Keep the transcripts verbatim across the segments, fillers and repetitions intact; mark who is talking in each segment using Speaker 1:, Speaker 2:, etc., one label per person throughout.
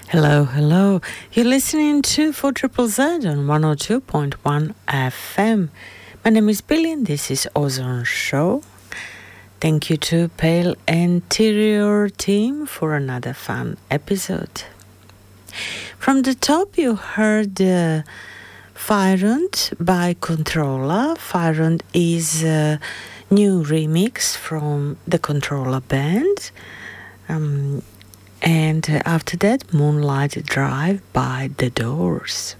Speaker 1: Hello, hello. You're listening to four Triple Z on one oh two point one F M. My name is Billy and this is Ozone Show. Thank you to Pale Interior team for another fun episode. From the top you heard uh, Fyrant by Controlla. Fyrant is a new remix from the Controlla band. Um, And after that, Moonlight Drive by The Doors.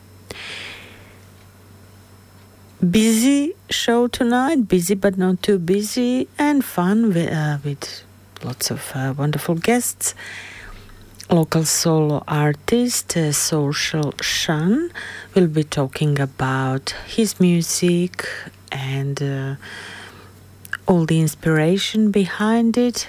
Speaker 1: Busy show tonight, busy but not too busy, and fun with, uh, with lots of uh, wonderful guests. Local solo artist uh, Social Shan will be talking about his music and uh, all the inspiration behind it.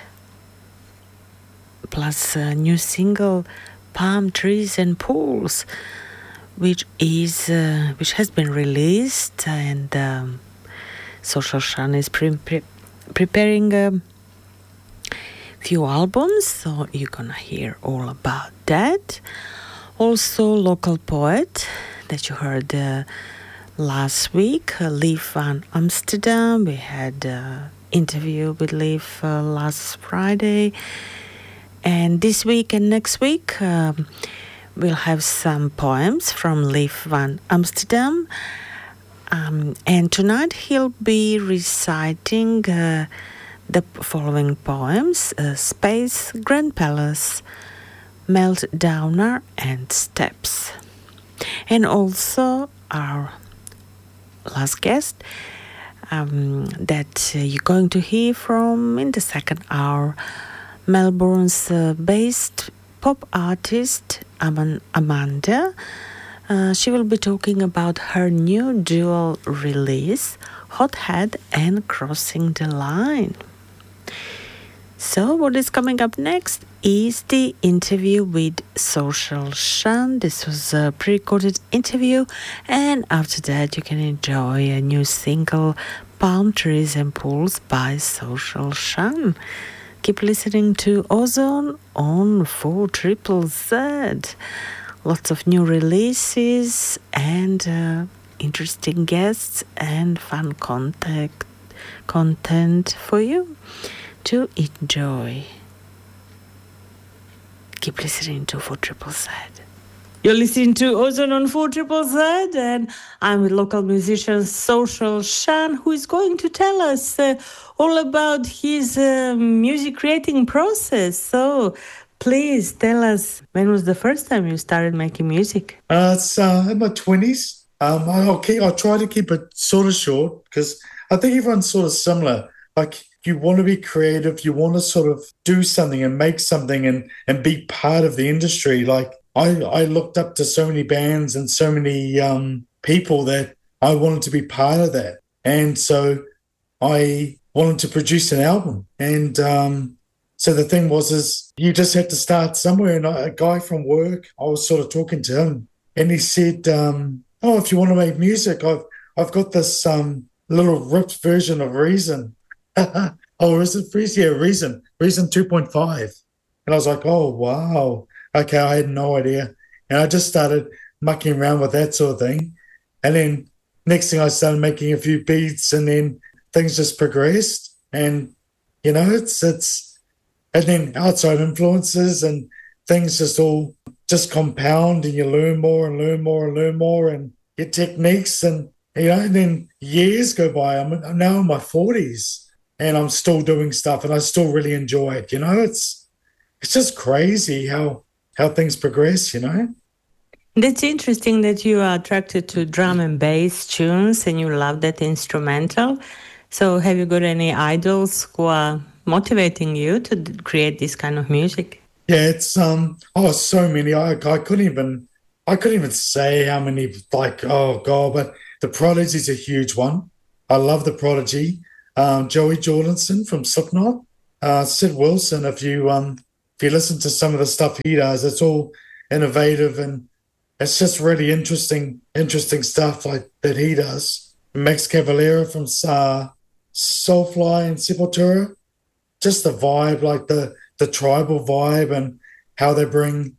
Speaker 1: Plus a new single, Palm Trees and Pools, which is uh, which has been released, and um, Social Shan is pre- pre- preparing a few albums, so you're gonna hear all about that. Also, local poet that you heard uh, last week, uh, Liv van Amsterdam. We had an interview with Liv uh, last Friday. And this week and next week, um, we'll have some poems from Liv van Amsterdam. Um, and tonight he'll be reciting uh, the following poems, uh, Space, Grand Palace, Meltdowner, and Steps. And also our last guest um, that uh, you're going to hear from in the second hour, Melbourne's uh, based pop artist Aman- Amanda. Uh, she will be talking about her new dual release, Hothead and Crossing the Line. So what is coming up next is the interview with Social Shan. This was a pre-recorded interview, and after that you can enjoy a new single, Palm Trees and Pools by Social Shan. Keep listening to Ozone on four Triple Z. Lots of new releases and uh, interesting guests and fun contact, content for you to enjoy. Keep listening to four Triple Z. You're listening to Ozone on four Triple Z, and I'm with local musician Social Shan, who is going to tell us uh, all about his uh, music creating process. So please tell us, when was the first time you started making music?
Speaker 2: Uh, it's uh, in my twenties. Um, I'll, keep, I'll try to keep it sort of short because I think everyone's sort of similar. Like, you want to be creative, you want to sort of do something and make something and, and be part of the industry. Like, I, I looked up to so many bands and so many um, people that I wanted to be part of that. And so I wanted to produce an album. And um, so the thing was is you just had to start somewhere. And a guy from work, I was sort of talking to him, and he said, um, oh, if you want to make music, I've, I've got this um, little ripped version of Reason. Oh, is it Reason? Yeah, Reason. Reason two point five. And I was like, oh, wow. Okay, I had no idea. And I just started mucking around with that sort of thing. And then next thing I started making a few beats, and then things just progressed. And, you know, it's, it's, and then outside influences and things just all just compound, and you learn more and learn more and learn more and get techniques. And, you know, and then years go by. I'm, I'm now in my forties and I'm still doing stuff and I still really enjoy it. You know, it's, it's just crazy how, how things progress, you know?
Speaker 1: That's interesting that you are attracted to drum and bass tunes and you love that instrumental. So have you got any idols who are motivating you to create this kind of music?
Speaker 2: Yeah, it's, um, oh, so many. I, I couldn't even, I couldn't even say how many, like, oh God, but the Prodigy's a huge one. I love the Prodigy. Um, Joey Jordison from Slipknot. Uh, Sid Wilson, if you, um, if you listen to some of the stuff he does, it's all innovative and it's just really interesting, interesting stuff like that he does. Max Cavalera from uh, Soulfly and Sepultura. Just the vibe, like the the tribal vibe and how they bring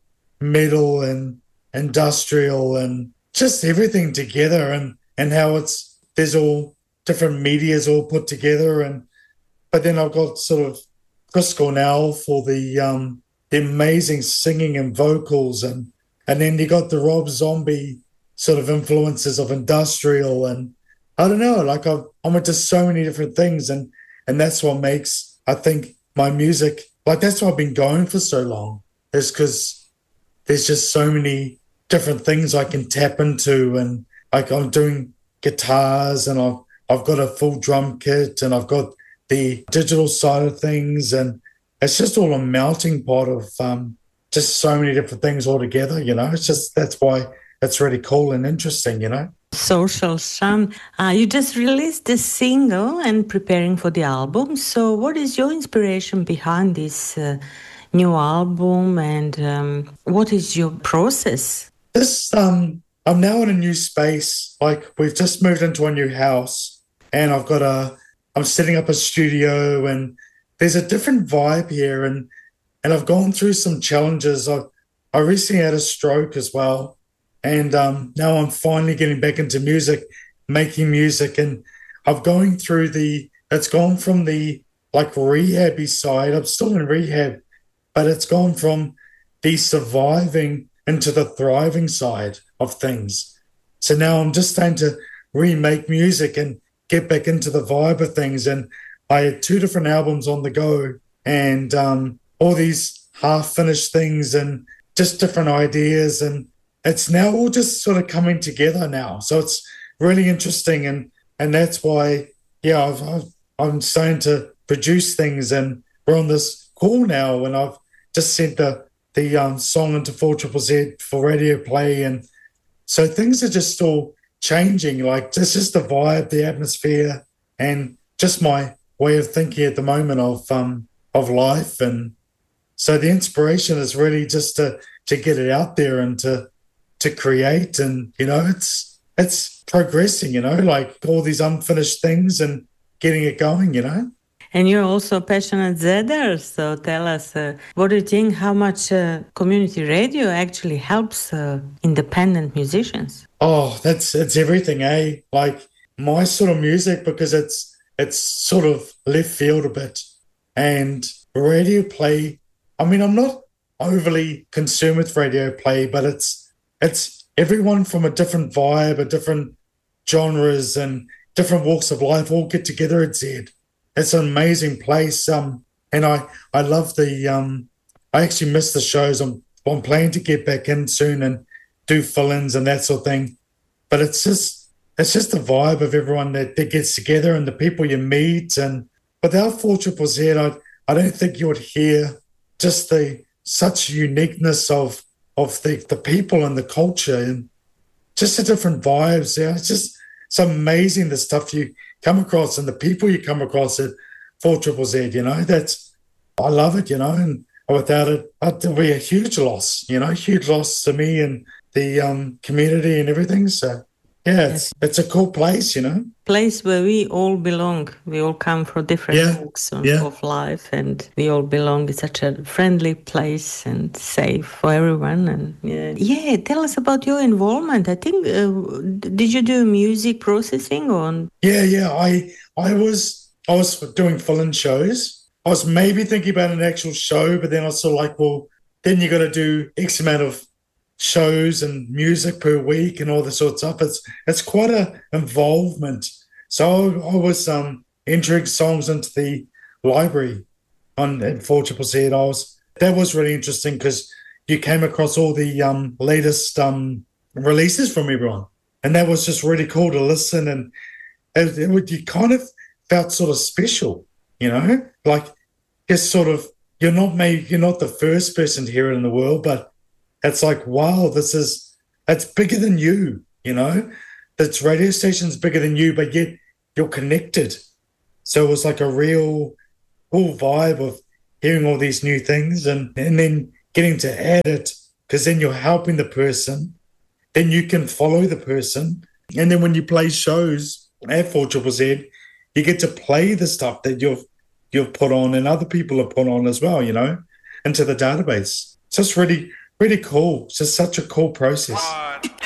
Speaker 2: metal and industrial and just everything together, and, and how it's, there's all different medias all put together. And, but then I've got sort of Chris Cornell for the, um, the amazing singing and vocals, and, and then you got the Rob Zombie sort of influences of industrial, and I don't know, like I've, I'm into so many different things, and, and that's what makes, I think, my music, like that's why I've been going for so long, is because there's just so many different things I can tap into, and like I'm doing guitars, and I've, I've got a full drum kit, and I've got the digital side of things, and it's just all a melting pot of um, just so many different things all together, you know. It's just, that's why it's really cool and interesting, you know.
Speaker 1: Social Shan, uh, you just released the single and preparing for the album. So what is your inspiration behind this uh, new album, and um, what is your process?
Speaker 2: This, um, I'm now in a new space. Like we've just moved into a new house, and I've got a, I'm setting up a studio, and there's a different vibe here, and and I've gone through some challenges. I I recently had a stroke as well. And um, now I'm finally getting back into music, making music, and I'm going through the, it's gone from the like rehabby side. I'm still in rehab, but it's gone from the surviving into the thriving side of things. So now I'm just starting to remake music and get back into the vibe of things. And I had two different albums on the go, and um, all these half-finished things and just different ideas, and it's now all just sort of coming together now. So it's really interesting. And, and that's why, yeah, I've, I've, I'm starting to produce things, and we're on this call now, and I've just sent the, the um, song into four Z Z Z for radio play. And so things are just all changing. Like it's just the vibe, the atmosphere, and just my way of thinking at the moment of, um, of life. And so the inspiration is really just to, to get it out there and to, to create, and you know, it's it's progressing, you know, like all these unfinished things and getting it going, you know.
Speaker 1: And you're also a passionate Zeder, so tell us, uh, what do you think, how much uh, community radio actually helps uh, independent musicians?
Speaker 2: Oh, that's it's everything, eh? Like my sort of music, because it's it's sort of left field a bit, and radio play, I mean, I'm not overly concerned with radio play, but it's It's everyone from a different vibe, a different genres and different walks of life all get together at Z. It's an amazing place. Um, and I, I love the, um, I actually miss the shows. I'm, I'm planning to get back in soon and do fill-ins and that sort of thing. But it's just, it's just the vibe of everyone that, that gets together and the people you meet. And without four Z Z Z, I, I don't think you would hear just the, such uniqueness of, of the, the people and the culture, and just the different vibes. Yeah, it's just, it's amazing the stuff you come across and the people you come across at four Z Z Z, you know, that's, I love it, you know, and without it, it'd be a huge loss, you know, huge loss to me and the um, community and everything. So, yeah, it's, yes. It's a cool place, you know.
Speaker 1: Place where we all belong. We all come from different
Speaker 2: yeah.
Speaker 1: walks of,
Speaker 2: yeah.
Speaker 1: of life, and we all belong. It's such a friendly place and safe for everyone. And yeah, yeah tell us about your involvement. I think, uh, did you do music processing on?
Speaker 2: Yeah, yeah. I I was I was doing fill-in shows. I was maybe thinking about an actual show, but then I was sort of like, well, then you got to do X amount of shows and music per week and all this sort of stuff. It's it's quite a involvement. So I, I was um, entering songs into the library on at four Z Z Z. And I was that was really interesting because you came across all the um, latest um, releases from everyone, and that was just really cool to listen. And it, it would, you kind of felt sort of special, you know, like it's sort of you're not made you're not the first person to hear it in the world, but it's like, wow, this is, it's bigger than you, you know? This radio station's bigger than you, but yet you're connected. So it was like a real cool vibe of hearing all these new things and, and then getting to add it, because then you're helping the person. Then you can follow the person. And then when you play shows at four Z Z Z, you get to play the stuff that you've you've put on and other people have put on as well, you know, into the database. So it's really pretty cool. It's just such a cool process.